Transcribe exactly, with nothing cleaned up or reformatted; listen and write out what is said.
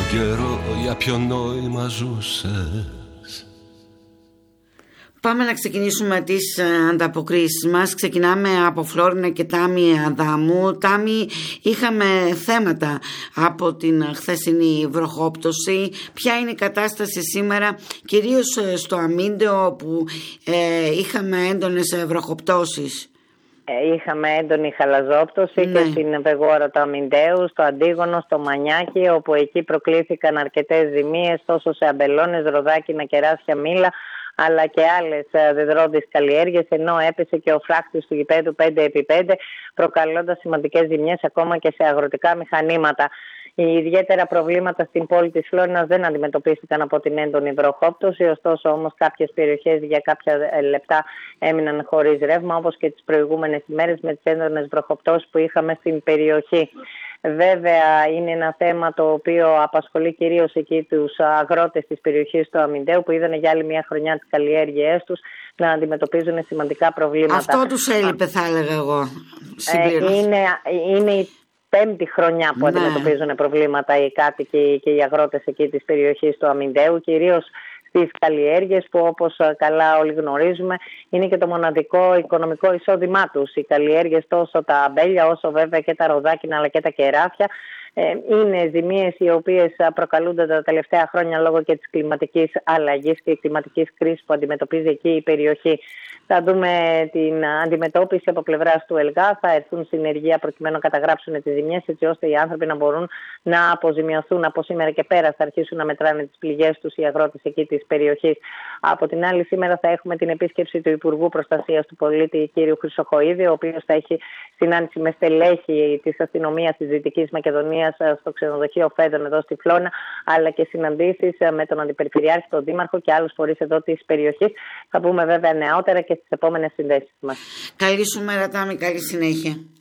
καιρό για ποιο νόημα ζούσες. Πάμε να ξεκινήσουμε τις ανταποκρίσεις μας. Ξεκινάμε από Φλόρινα και Τάμι Αδάμου. Τάμι, είχαμε θέματα από την χθεσινή βροχόπτωση. Ποια είναι η κατάσταση σήμερα, κυρίως στο Αμίντεο που ε, είχαμε έντονες βροχοπτώσεις? Είχαμε έντονη χαλαζόπτωση, ναι, και στην Βεγόρα του Αμιντέου, στο Αντίγωνο, στο Μανιάκι, όπου εκεί προκλήθηκαν αρκετές ζημίες τόσο σε αμπελώνες, ροδάκινα, κεράσια, μήλα, αλλά και άλλες δεδρόντιες καλλιέργειες, ενώ έπεσε και ο φράχτης του γηπέδου πέντε επί πέντε, προκαλώντας σημαντικές ζημιές ακόμα και σε αγροτικά μηχανήματα. Οι ιδιαίτερα προβλήματα στην πόλη της Φλόρινας δεν αντιμετωπίστηκαν από την έντονη βροχόπτωση, ωστόσο όμως κάποιες περιοχές για κάποια λεπτά έμειναν χωρίς ρεύμα, όπως και τις προηγούμενες ημέρες με τις έντονες βροχοπτώσεις που είχαμε στην περιοχή. Βέβαια είναι ένα θέμα το οποίο απασχολεί κυρίως εκεί τους αγρότες της περιοχής του Αμιντέου, που είδαν για άλλη μια χρονιά τις καλλιέργειές τους να αντιμετωπίζουν σημαντικά προβλήματα. Αυτό τους έλειπε, θα έλεγα εγώ. Ε, είναι, είναι η πέμπτη χρονιά που, ναι, αντιμετωπίζουν προβλήματα οι κάτοικοι και οι αγρότες εκεί της περιοχής του Αμιντέου, κυρίως στις καλλιέργειες που, όπως καλά όλοι γνωρίζουμε, είναι και το μοναδικό οικονομικό εισόδημά τους. Οι καλλιέργειες, τόσο τα αμπέλια όσο βέβαια και τα ροδάκινα αλλά και τα κεράφια, είναι ζημίες οι οποίες προκαλούνται τα τελευταία χρόνια λόγω και της κλιματικής αλλαγής και της κλιματικής κρίσης που αντιμετωπίζει εκεί η περιοχή. Θα δούμε την αντιμετώπιση από πλευράς του ΕΛΓΑ, θα έρθουν συνεργεία προκειμένου να καταγράψουν τις ζημιές, έτσι ώστε οι άνθρωποι να μπορούν να αποζημιωθούν. Από σήμερα και πέρα θα αρχίσουν να μετράνε τις πληγές τους οι αγρότες εκεί της περιοχής. Από την άλλη, σήμερα θα έχουμε την επίσκεψη του Υπουργού Προστασίας του Πολίτη, κ. Χρυσοχοΐδη, ο οποίος θα έχει συνάντηση με στελέχη της αστυνομίας της Δυτικής Μακεδονίας στο ξενοδοχείο Φέδων εδώ στη Φλόρινα, αλλά και συναντήσεις με τον Αντιπεριφερειάρχη, τον Δήμαρχο και άλλους φορείς εδώ της περιοχής. Θα πούμε βέβαια νεότερα και στις επόμενες συνδέσεις μας. Καλή σου μέρα, Τάμι, καλή συνέχεια.